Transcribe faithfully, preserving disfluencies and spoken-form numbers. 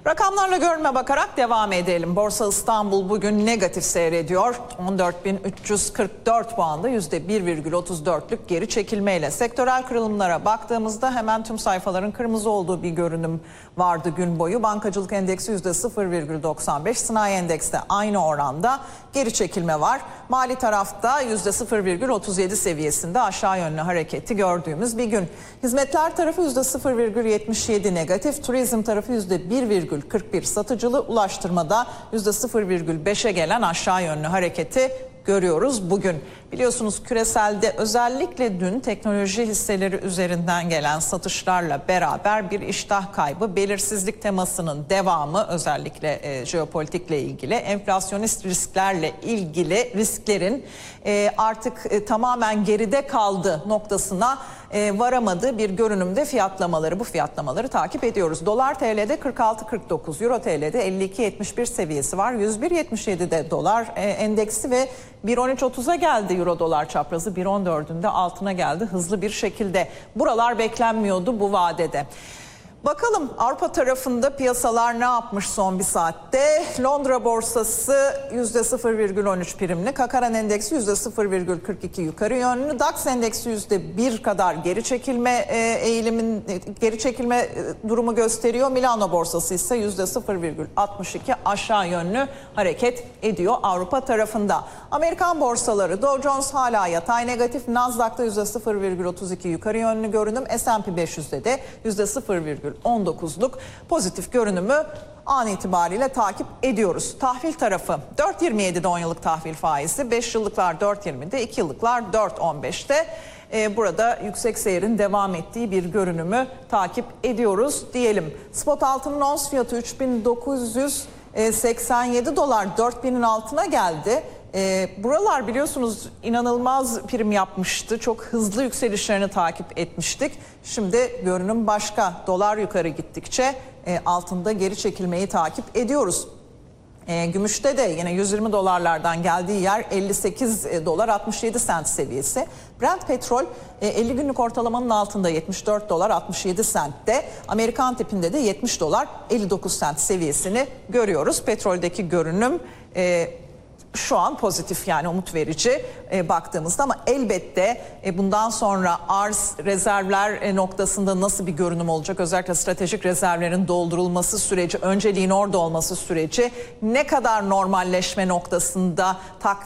Rakamlarla görünme bakarak devam edelim. Borsa İstanbul bugün negatif seyrediyor. on dört bin üç yüz kırk dört puanda yüzde bir virgül otuz dörtlük geri çekilmeyle. Sektörel kırılımlara baktığımızda hemen tüm sayfaların kırmızı olduğu bir görünüm vardı gün boyu. Bankacılık endeksi yüzde sıfır virgül doksan beş, sanayi endekste aynı oranda geri çekilme var. Mali tarafta yüzde sıfır virgül otuz yedi seviyesinde aşağı yönlü hareketi gördüğümüz bir gün. Hizmetler tarafı yüzde sıfır virgül yetmiş yedi negatif, turizm tarafı yüzde bir virgül kırk bir satıcılı, ulaştırmada yüzde sıfır virgül beşe gelen aşağı yönlü hareketi görüyoruz bugün. Biliyorsunuz küreselde özellikle dün teknoloji hisseleri üzerinden gelen satışlarla beraber bir iştah kaybı, belirsizlik temasının devamı, özellikle e, jeopolitikle ilgili, enflasyonist risklerle ilgili risklerin e, artık e, tamamen geride kaldı noktasına e, varamadığı bir görünümde fiyatlamaları, bu fiyatlamaları takip ediyoruz. Dolar T L'de kırk altı kırk dokuz, Euro T L'de elli iki yetmiş bir seviyesi var. yüz bir yetmiş yedi'de dolar e, endeksi ve bir on üç otuza geldi Euro dolar çaprazı, bir on dörd'ün de altına geldi hızlı bir şekilde. Buralar beklenmiyordu bu vadede. Bakalım Avrupa tarafında piyasalar ne yapmış son bir saatte? Londra borsası yüzde sıfır virgül on üç primli, Kakaran endeksi yüzde sıfır virgül kırk iki yukarı yönlü, DAX endeksi yüzde bir kadar geri çekilme eğilimin geri çekilme durumu gösteriyor. Milano borsası ise yüzde sıfır virgül altmış iki aşağı yönlü hareket ediyor Avrupa tarafında. Amerikan borsaları, Dow Jones hala yatay negatif, Nasdaq'ta yüzde sıfır virgül otuz iki yukarı yönlü görünüm, S and P beş yüz'de de yüzde sıfır virgül on dokuz'luk pozitif görünümü an itibariyle takip ediyoruz. Tahvil tarafı dört virgül yirmi yedi'de on yıllık tahvil faizi, beş yıllıklar dört virgül yirmi'de, iki yıllıklar dört virgül on beş'te. Ee, burada yüksek seyrin devam ettiği bir görünümü takip ediyoruz diyelim. Spot altının ons fiyatı üç bin dokuz yüz seksen yedi dolar, dört binin altına geldi. E, buralar biliyorsunuz inanılmaz prim yapmıştı. Çok hızlı yükselişlerini takip etmiştik. Şimdi görünüm başka. Dolar yukarı gittikçe e, altında geri çekilmeyi takip ediyoruz. E, gümüşte de yine yüz yirmi dolarlardan geldiği yer elli sekiz dolar altmış yedi sent seviyesi. Brent petrol e, elli günlük ortalamanın altında yetmiş dört dolar altmış yedi sentte. Amerikan tipinde de yetmiş dolar elli dokuz sent seviyesini görüyoruz. Petroldeki görünüm e, şu an pozitif, yani umut verici e, baktığımızda, ama elbette e, bundan sonra arz, rezervler e, noktasında nasıl bir görünüm olacak? Özellikle stratejik rezervlerin doldurulması süreci, önceliğin orada olması süreci ne kadar normalleşme noktasında takviye